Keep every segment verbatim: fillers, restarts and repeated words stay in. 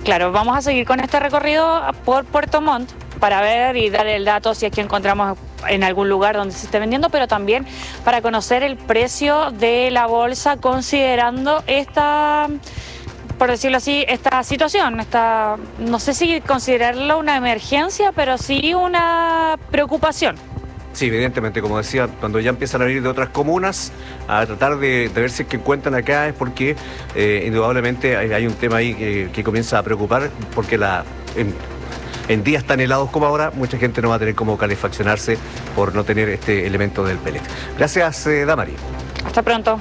Claro, vamos a seguir con este recorrido por Puerto Montt para ver y dar el dato si es que encontramos en algún lugar donde se esté vendiendo, pero también para conocer el precio de la bolsa considerando esta, por decirlo así, esta situación, esta, no sé si considerarlo una emergencia, pero sí una preocupación. Sí, evidentemente, como decía, cuando ya empiezan a venir de otras comunas a tratar de, de ver si es que encuentran acá es porque eh, indudablemente hay, hay un tema ahí que, que comienza a preocupar, porque la en, en días tan helados como ahora, mucha gente no va a tener cómo calefaccionarse por no tener este elemento del pellet. Gracias, eh, Damari. Hasta pronto.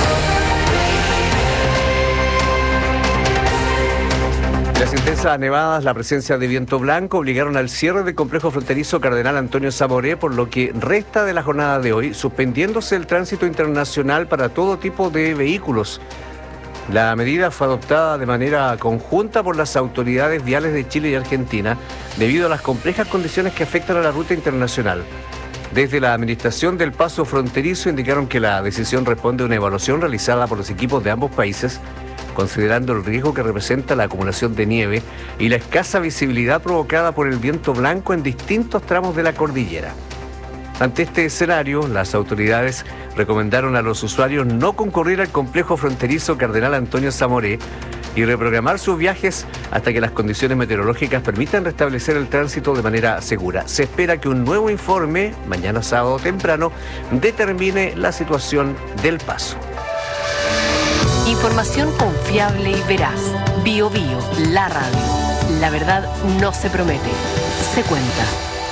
Las intensas nevadas, la presencia de viento blanco obligaron al cierre del complejo fronterizo Cardenal Antonio Zamoré, por lo que resta de la jornada de hoy, suspendiéndose el tránsito internacional para todo tipo de vehículos. La medida fue adoptada de manera conjunta por las autoridades viales de Chile y Argentina debido a las complejas condiciones que afectan a la ruta internacional. Desde la administración del paso fronterizo indicaron que la decisión responde a una evaluación realizada por los equipos de ambos países, considerando el riesgo que representa la acumulación de nieve y la escasa visibilidad provocada por el viento blanco en distintos tramos de la cordillera. Ante este escenario, las autoridades recomendaron a los usuarios no concurrir al complejo fronterizo Cardenal Antonio Zamoré y reprogramar sus viajes hasta que las condiciones meteorológicas permitan restablecer el tránsito de manera segura. Se espera que un nuevo informe, mañana sábado temprano, determine la situación del paso. Información confiable y veraz. Bio Bio, la radio. La verdad no se promete, se cuenta.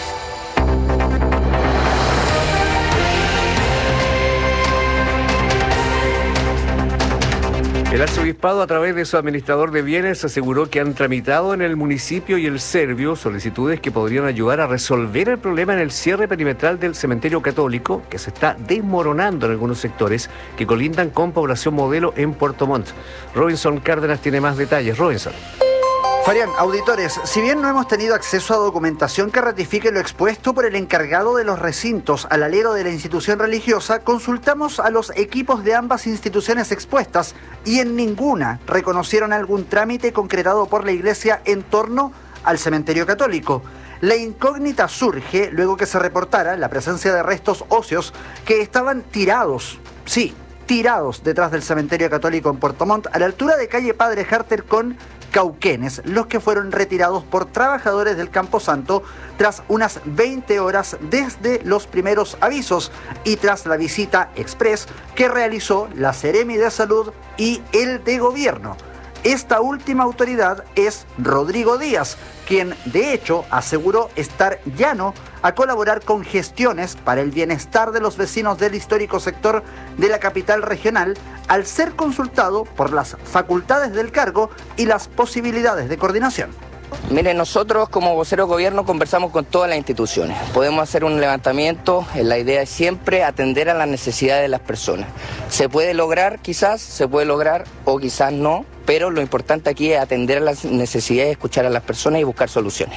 El arzobispado, a través de su administrador de bienes, aseguró que han tramitado en el municipio y el Servio solicitudes que podrían ayudar a resolver el problema en el cierre perimetral del cementerio católico, que se está desmoronando en algunos sectores que colindan con población modelo en Puerto Montt. Robinson Cárdenas tiene más detalles. Robinson. Fabián, auditores, si bien no hemos tenido acceso a documentación que ratifique lo expuesto por el encargado de los recintos al alero de la institución religiosa, consultamos a los equipos de ambas instituciones expuestas y en ninguna reconocieron algún trámite concretado por la Iglesia en torno al cementerio católico. La incógnita surge luego que se reportara la presencia de restos óseos que estaban tirados, sí, tirados detrás del cementerio católico en Puerto Montt, a la altura de calle Padre Harter con Cauquenes, los que fueron retirados por trabajadores del Camposanto tras unas veinte horas desde los primeros avisos y tras la visita express que realizó la Seremi de Salud y el de Gobierno. Esta última autoridad es Rodrigo Díaz, quien de hecho aseguró estar llano a colaborar con gestiones para el bienestar de los vecinos del histórico sector de la capital regional, al ser consultado por las facultades del cargo y las posibilidades de coordinación. Mire, nosotros como vocero de gobierno conversamos con todas las instituciones. Podemos hacer un levantamiento, la idea es siempre atender a las necesidades de las personas. Se puede lograr, quizás, se puede lograr o quizás no, pero lo importante aquí es atender a las necesidades, escuchar a las personas y buscar soluciones.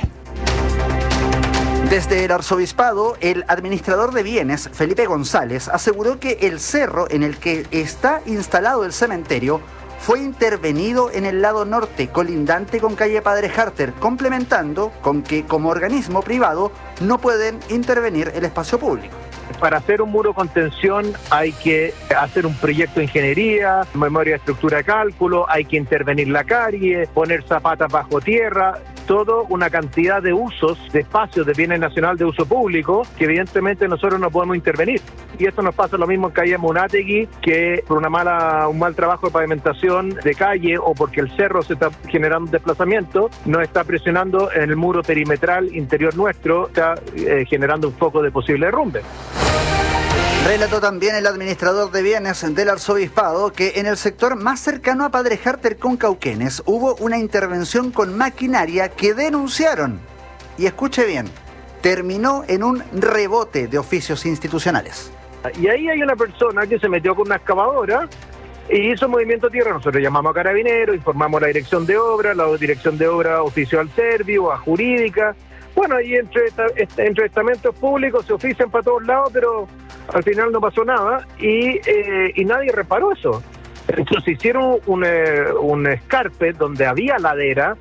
Desde el arzobispado, el administrador de bienes, Felipe González, aseguró que el cerro en el que está instalado el cementerio fue intervenido en el lado norte, colindante con calle Padre Harter, complementando con que como organismo privado no pueden intervenir el espacio público. Para hacer un muro contención hay que hacer un proyecto de ingeniería, memoria de estructura de cálculo, hay que intervenir la calle, poner zapatas bajo tierra, todo una cantidad de usos, de espacios de bienes nacional de uso público que evidentemente nosotros no podemos intervenir. Y esto nos pasa lo mismo en calle Munategui, que por una mala, un mal trabajo de pavimentación de calle o porque el cerro se está generando desplazamiento, nos está presionando en el muro perimetral interior nuestro, está eh, generando un foco de posible derrumbe. Relató también el administrador de bienes del arzobispado que en el sector más cercano a Padre Harter con Cauquenes hubo una intervención con maquinaria que denunciaron, y escuche bien, terminó en un rebote de oficios institucionales. Y ahí hay una persona que se metió con una excavadora y hizo movimiento de tierra. Nosotros llamamos a Carabineros, informamos a la dirección de obra, la dirección de obra ofició al Servio, a Jurídica. Bueno, y entre, entre estamentos públicos se ofician para todos lados, pero al final no pasó nada y, eh, y nadie reparó eso. Entonces hicieron un, eh, un escarpe donde había ladera